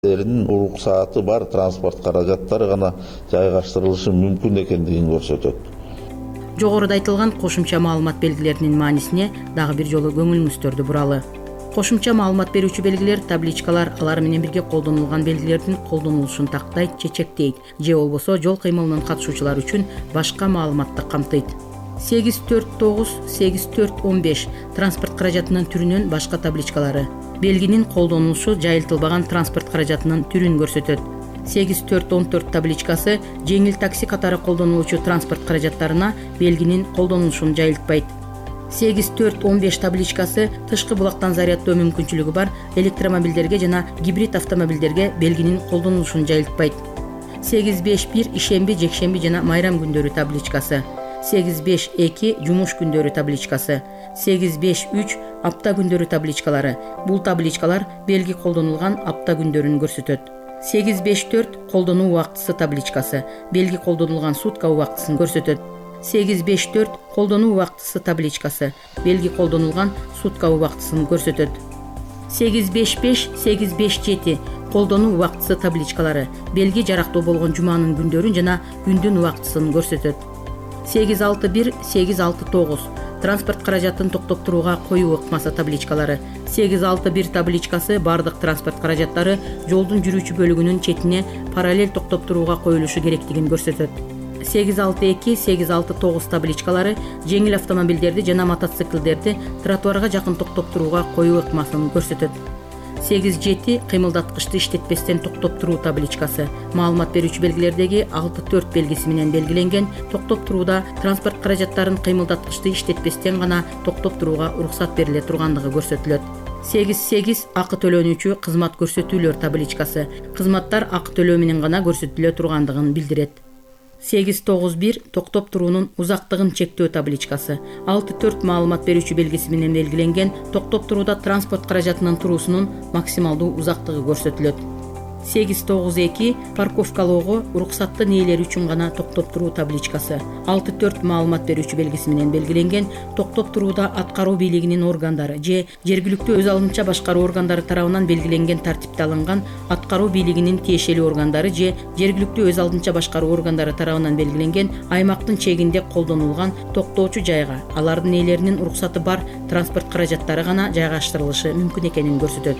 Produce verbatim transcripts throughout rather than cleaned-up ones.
уруксаты бар транспорт каражаттары гана жайгаштырылышы мүмкүн экендигин көрсөтөт. Жогоруда айтылган кошумча маалымат белгилеринин маанисине дагы бир жолу көңүлүңүздөрдү буралы. Кошумча маалымат берүүчү белгилер, табличкалар алар менен бирге колдонулган белгилердин колдонулушун тактайт же чектейт, же болбосо жол кыймылынын катышуучулары үчүн башка маалыматты камтыйт. сегиз төрт тогуз сегиз төрт он беш транспорт каражатынын түрүнөн башка табличкалары. Белгинин колдонулушу жайылтылбаган транспорт каражатынын түрүн көрсөтөт. сегиз төрт он төрт табличкасы жеңил такси катары колдонулуучу транспорт каражаттарына белгинин колдонулушун жайылтпайт. сегиз төрт он беш табличкасы тышкы булактан заряддоо мүмкүнчүлүгү бар электромобилдерге жана гибрид автомобилдерге белгинин колдонулушун жайылтпайт. сегиз беш бир ишемби, жекшемби жана майрам күндөрү табличкасы. сегиз беш эки жумуш күндөрү табличкасы. сегиз беш үч апта күндөрү табличкалары. Бул табличкалар белги колдонулган апта күндөрүн көрсөтөт. сегиз беш төрт колдонуу убактысы табличкасы. Белги колдонулган сутка убактысын көрсөтөт. сегиз беш төрт колдонуу убактысы табличкасы. Белги колдонулган сутка убактысын көрсөтөт. сегиз беш беш сегиз беш жети колдонуу убактысы табличкалары. Белги жарактуу болгон жуманын күндөрүн жана күндүн убактысын көрсөтөт. сегиз алты бир сегиз алты тогуз транспорт каражатын токтоп турууга коюу ыкмасы табличкалары. сегиз алты бир табличкасы бардык транспорт каражаттары жолдун жүрүүчү бөлүгүнүн четине параллель токтоп турууга коюлушу керектигин көрсөтөт. сегиз алты эки сегиз алты тогуз табличкалары жеңил автомобилдерди жана мотоциклдерди тротуарга жакын токтоп турууга коюу ыкмасын көрсөтөт. сегиз жети кыймылдаткычты иштетпестен токтоп туруу табличкасы. Маалымат берүүчү белгилердеги алты төрт белгиси менен белгиленген токтоп турууда транспорт каражаттарын кыймылдаткычты иштетпестен гана токтоп турууга уруксат бериле тургандыгы көрсөтүлөт. сегиз сегиз акы төлөнүүчү кызмат көрсөтүүлөр табличкасы. Кызматтар акы төлөө менен гана көрсөтүлө тургандыгын билдирет. сегиз тогуз бир токтоп туруунун узактыгын чектөө табличкасы. алты төрт маалымат берүүчү белгиси менен белгиленген токтоп турууда транспорт каражатынын туруусунун максималдуу узактыгы көрсөтүлөт. сегиз тогуз эки парковкалоого уруксаттын ээлери үчүн гана токтоп туруу табличкасы. алты төрт маалымат берүүчү белгиси менен белгиленген токтоп турууда аткаруу бийлигинин органдары же жергиликтүү өз алынча башкаруу органдары тарабынан белгиленген тартипте алынган аткаруу бийлигинин тиешелүү органдары же жергиликтүү өз алынча башкаруу органдары тарабынан белгиленген аймактын чегинде колдонулган токтоочу жайга алардын ээлеринин уруксаты бар транспорт каражаттары гана жайгаштырылышы мүмкүн экенин көрсөтөт.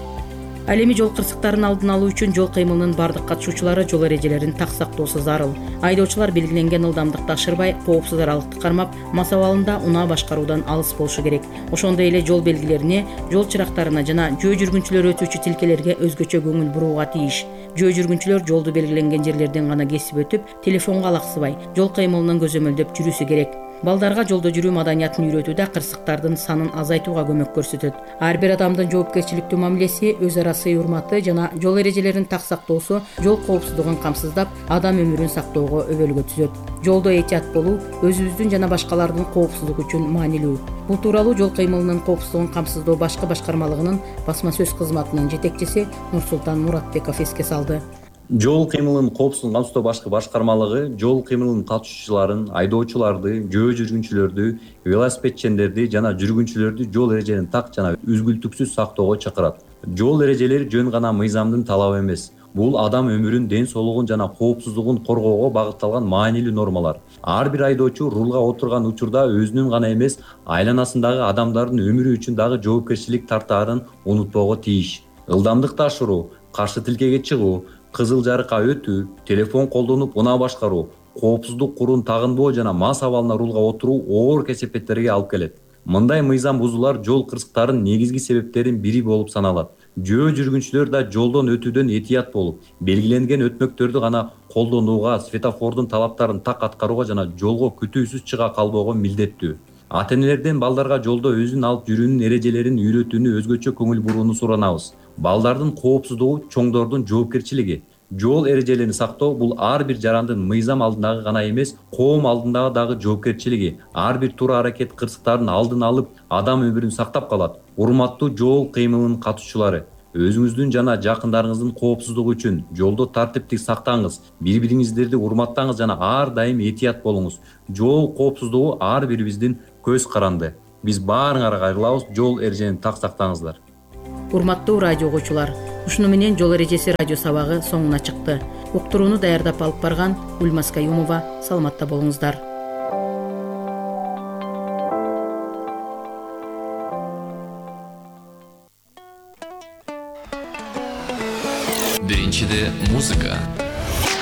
Ал эми жол кырсыктарын алдын алуу үчүн жол кыймылынын бардык катышуучулары жол эрежелерин так сактоосу зарыл. Айдоочулар белгиленген ылдамдыкты ашырбай, коопсуз аралыкты кармап, мас абалында унаа башкаруудан алыс болушу керек. Ошондой эле жол белгилерине, жол чырактарына жана жөө жүргүнчүлөр өтүүчү тилкелерге өзгөчө көңүл бурууга тийиш. Жөө жүргүнчүлөр жолду белгиленген жерлерден гана кесип өтүп, телефонго алаксыбай, жол кыймылынын көзөмөлдөп жүрүүсү керек. Балдарга жолдо жүрүү маданиятын үйрөтүүдө кырсыктардын санын азайтууга көмөк көрсөтөт. Ар бир адамдын жоопкерчиликтүү мамилеси, өз ара сый урматы жана жол эрежелерин так сактоосу жол коопсуздугун камсыздап, адам өмүрүн сактоого өбөлгө түзөт. Жолдо этият болуу өзүбүздүн жана башкалардын коопсуздугу үчүн маанилүү. Бул тууралуу жол кыймылынын коопсуздугун камсыздоо башкы башкармалыгынын басма сөз кызматынын жетекчиси Нурсултан Муратбеков эске салды. Жол кыймылынын коопсуздугун камсыздоо башкы башкармалыгы жол кыймылынын катышуучуларын, айдоочуларды, жөө жүргүнчүлөрдү, велосипедчендерди жана жүргүнчүлөрдү жол эрежелерин так жана үзгүлтүксүз сактоого чакырат. Жол эрежелери жөн гана мыйзамдын талабы эмес. Бул адам өмүрүн, ден соолугун жана коопсуздугун коргоого багытталган маанилүү нормалар. Ар бир айдоочу рулга отурган учурда өзүнүн гана эмес, айланасындагы адамдардын өмүрү үчүн дагы жоопкерчилик тартаарын унутпого тийиш. Ылдамдыкты ашыруу, каршы тилкеге чыгуу, кызыл жарыкка өтүү, телефон колдонуп унаа башкаруу, коопсуздук курун тагынбоо жана мас абалына рулга отуруу оор кесепеттерге алып келет. Мындай мыйзам бузуулар жол кырсыктарынын негизги себептеринин бири болуп саналат. Жөө жүргүнчүлөр да жолдон өтүүдөн этият болуп, белгиленген өтмөктөрдү гана колдонууга, светофордун талаптарын так аткарууга жана жолго күтүүсүз чыга калбоого милдеттүү. Ата-энелерден балдарга жолдо өзүн алып жүрүүнүн эрежелерин үйрөтүүнү өзгөчө көңүл бурууну суранабыз. Балдардын коопсуздугу чоңдордун жоопкерчилиги. Жол эрежелерин сактоо бул ар бир жарандын мыйзам алдындагы гана эмес, коом алдындагы дагы жоопкерчилиги. Ар бир туура аракет кырсыктардын алдын алып, адам өмүрүн сактап калат. Урматтуу жол кыймылынын катышуучулары, өзүңүздүн жана жакындарыңыздын коопсуздугу үчүн жолдо тартиптик сактаңыз, бири-бириңиздерди урматтаңыз жана ар дайым этият болуңуз. Жол коопсуздугу ар бирибиздин көз каранды. Биз баарыңарга кайрылабыз, жол эрежелерин так сактаңыздар. Урматтуу радио угуучулар, ушуну менен жол эрежеси радио сабагы соңуна чыкты. Уктурууну даярдап алып барган Ульмас Каюмова. Саламатта болуңуздар. Биринчиде музыка.